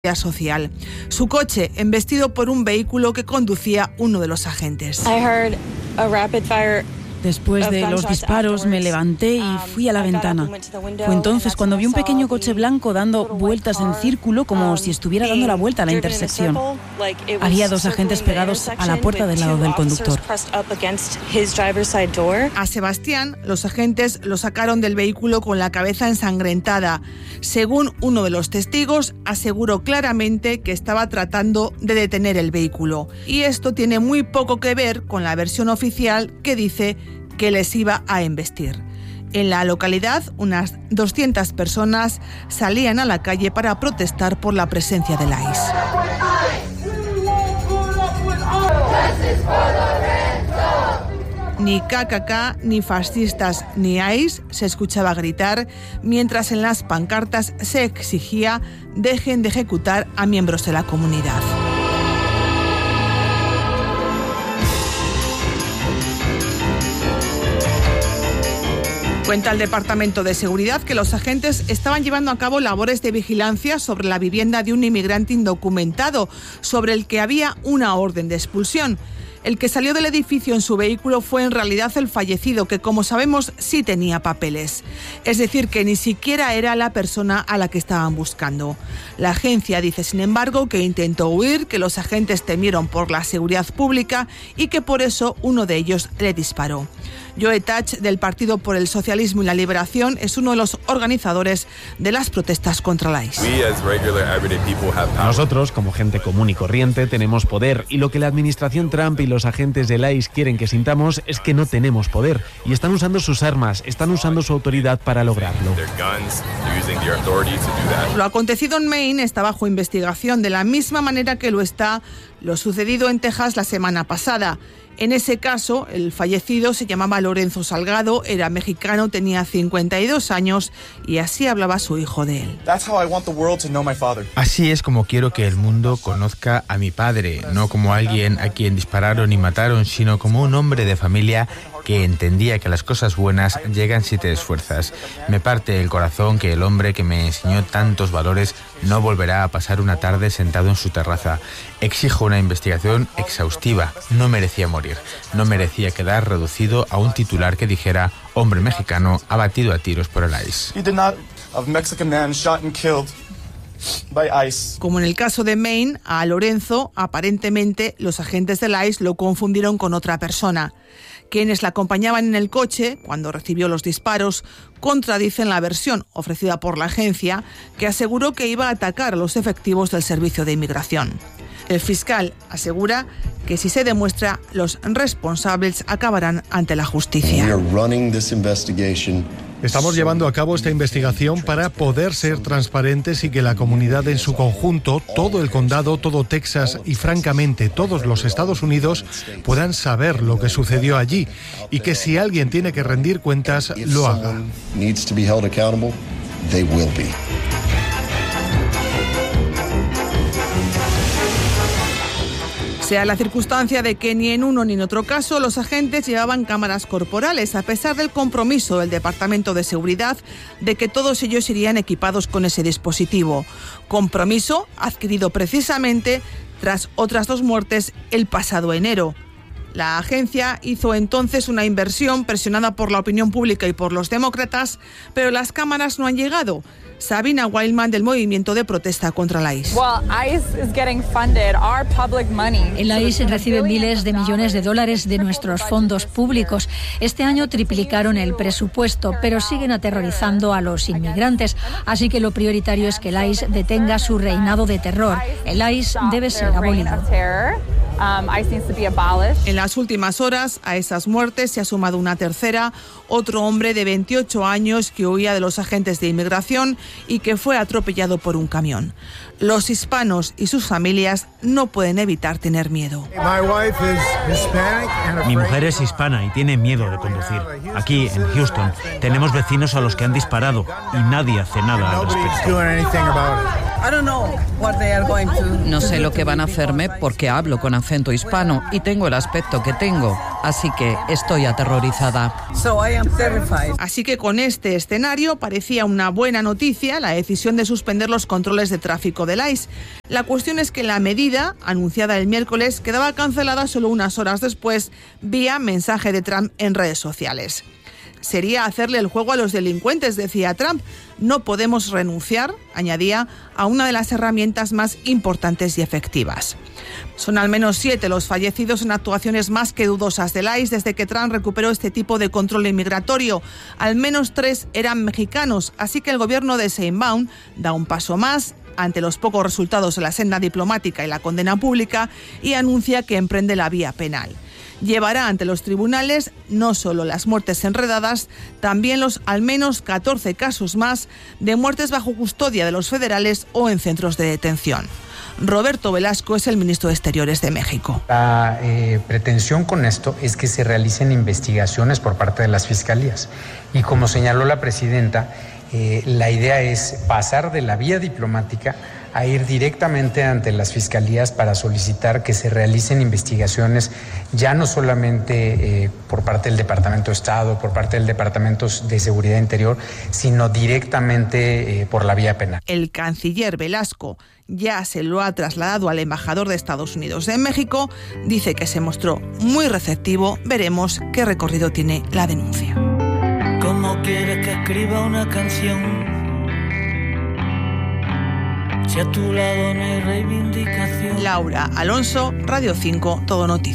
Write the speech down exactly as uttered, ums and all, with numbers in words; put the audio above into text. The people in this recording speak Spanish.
social. Su coche embestido por un vehículo que conducía uno de los agentes. I heard a rapid fire. Después de los disparos me levanté y fui a la ventana. Fue entonces cuando vi un pequeño coche blanco dando vueltas en círculo como si estuviera dando la vuelta a la intersección. Había dos agentes pegados a la puerta del lado del conductor. A Sebastián, los agentes lo sacaron del vehículo con la cabeza ensangrentada. Según uno de los testigos, aseguró claramente que estaba tratando de detener el vehículo. Y esto tiene muy poco que ver con la versión oficial que dice que les iba a embestir. En la localidad, unas doscientas personas salían a la calle para protestar por la presencia del I C E. Ni K K K, ni fascistas, ni I C E se escuchaba gritar, mientras en las pancartas se exigía dejen de ejecutar a miembros de la comunidad. Cuenta el Departamento de Seguridad que los agentes estaban llevando a cabo labores de vigilancia sobre la vivienda de un inmigrante indocumentado, sobre el que había una orden de expulsión. El que salió del edificio en su vehículo fue en realidad el fallecido, que como sabemos sí tenía papeles. Es decir, que ni siquiera era la persona a la que estaban buscando. La agencia dice, sin embargo, que intentó huir, que los agentes temieron por la seguridad pública y que por eso uno de ellos le disparó. Joe Touch, del Partido por el Socialismo y la Liberación, es uno de los organizadores de las protestas contra la I C E. Nosotros, como gente común y corriente, tenemos poder, y lo que la administración Trump y los agentes del I C E quieren que sintamos es que no tenemos poder, y están usando sus armas, están usando su autoridad para lograrlo. Lo acontecido en Maine está bajo investigación, de la misma manera que lo está lo sucedido en Texas la semana pasada. En ese caso, el fallecido se llamaba Lorenzo Salgado, era mexicano, tenía cincuenta y dos años y así hablaba su hijo de él. Así es como quiero que el mundo conozca a mi padre, no como alguien a quien dispararon y mataron, sino como un hombre de familia que entendía que las cosas buenas llegan si te esfuerzas. Me parte el corazón que el hombre que me enseñó tantos valores no volverá a pasar una tarde sentado en su terraza. Exijo una investigación exhaustiva. No merecía morir. No merecía quedar reducido a un titular que dijera hombre mexicano abatido a tiros por el I C E. Como en el caso de Maine, a Lorenzo, aparentemente los agentes del I C E lo confundieron con otra persona. Quienes la acompañaban en el coche, cuando recibió los disparos, contradicen la versión ofrecida por la agencia, que aseguró que iba a atacar a los efectivos del Servicio de Inmigración. El fiscal asegura que si se demuestra, los responsables acabarán ante la justicia. Estamos llevando a cabo esta investigación para poder ser transparentes y que la comunidad en su conjunto, todo el condado, todo Texas y francamente todos los Estados Unidos puedan saber lo que sucedió allí y que si alguien tiene que rendir cuentas, lo haga. Sea la circunstancia de que ni en uno ni en otro caso los agentes llevaban cámaras corporales, a pesar del compromiso del Departamento de Seguridad de que todos ellos irían equipados con ese dispositivo. Compromiso adquirido precisamente tras otras dos muertes el pasado enero. La agencia hizo entonces una inversión presionada por la opinión pública y por los demócratas, pero las cámaras no han llegado. Sabina Wildman, del movimiento de protesta contra la I C E. El I C E recibe miles de millones de dólares de nuestros fondos públicos. Este año triplicaron el presupuesto, pero siguen aterrorizando a los inmigrantes. Así que lo prioritario es que el I C E detenga su reinado de terror. El I C E debe ser abolido. En las últimas horas, a esas muertes se ha sumado una tercera, otro hombre de veintiocho años que huía de los agentes de inmigración y que fue atropellado por un camión. Los hispanos y sus familias no pueden evitar tener miedo. Mi mujer es hispana y tiene miedo de conducir. Aquí, en Houston, tenemos vecinos a los que han disparado y nadie hace nada al respecto. No sé lo que van a hacerme porque hablo con acento hispano y tengo el aspecto que tengo, así que estoy aterrorizada. Así que con este escenario parecía una buena noticia la decisión de suspender los controles de tráfico del I C E. La cuestión es que la medida, anunciada el miércoles, quedaba cancelada solo unas horas después vía mensaje de Trump en redes sociales. Sería hacerle el juego a los delincuentes, decía Trump. No podemos renunciar, añadía, a una de las herramientas más importantes y efectivas. Son al menos siete los fallecidos en actuaciones más que dudosas del I C E desde que Trump recuperó este tipo de control inmigratorio. Al menos tres eran mexicanos, así que el gobierno de Sheinbaum da un paso más ante los pocos resultados de la senda diplomática y la condena pública y anuncia que emprende la vía penal. Llevará ante los tribunales no solo las muertes enredadas, también los al menos catorce casos más de muertes bajo custodia de los federales o en centros de detención. Roberto Velasco es el ministro de Exteriores de México. La eh, pretensión con esto es que se realicen investigaciones por parte de las fiscalías. Y como señaló la presidenta, eh, la idea es pasar de la vía diplomática a ir directamente ante las fiscalías para solicitar que se realicen investigaciones ya no solamente eh, por parte del Departamento de Estado, por parte del Departamento de Seguridad Interior, sino directamente eh, por la vía penal. El canciller Velasco ya se lo ha trasladado al embajador de Estados Unidos en México, dice que se mostró muy receptivo. Veremos qué recorrido tiene la denuncia. ¿Cómo quieres que escriba una canción? Si a tu lado no hay reivindicación. Laura Alonso, Radio cinco, Todo Noticias.